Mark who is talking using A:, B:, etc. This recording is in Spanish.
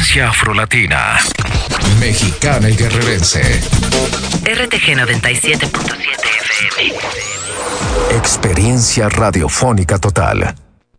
A: Frecuencia afrolatina. Mexicana y guerrerense.
B: RTG 97.7 FM.
A: Experiencia radiofónica total.